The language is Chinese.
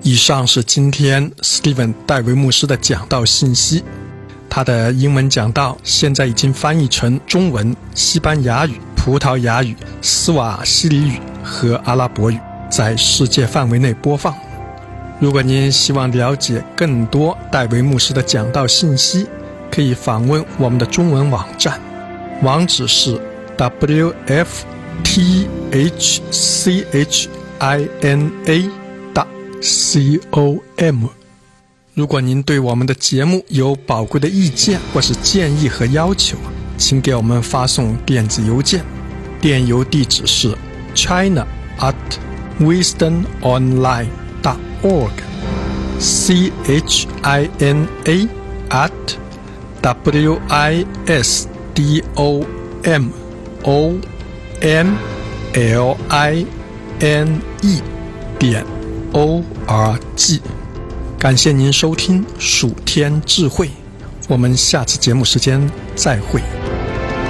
以上是今天 Steven 戴维牧师的讲道信息。他的英文讲道现在已经翻译成中文、西班牙语、葡萄牙语、斯瓦希里语和阿拉伯语，在世界范围内播放。如果您希望了解更多戴维牧师的讲道信息，可以访问我们的中文网站，网址是 wftchina.com。 如果您对我们的节目有宝贵的意见或是建议和要求，请给我们发送电子邮件，电邮地址是 china@wisdomonline.org china@wisdomonline.org。 感谢您收听属天智慧，我们下次节目时间再会。